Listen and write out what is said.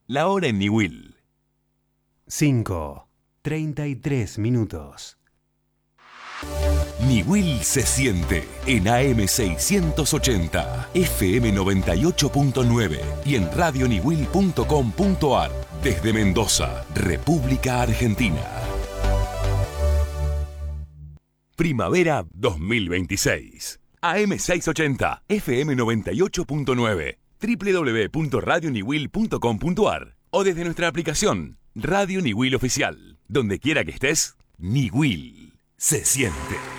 La hora en Niwil. 5:33. Niwil se siente en AM 680, FM 98.9 y en radioniwil.com.ar desde Mendoza, República Argentina. Primavera 2026. AM 680, FM 98.9, www.radioniwil.com.ar o desde nuestra aplicación Radio Niwil Oficial. Donde quiera que estés, Niwil se siente.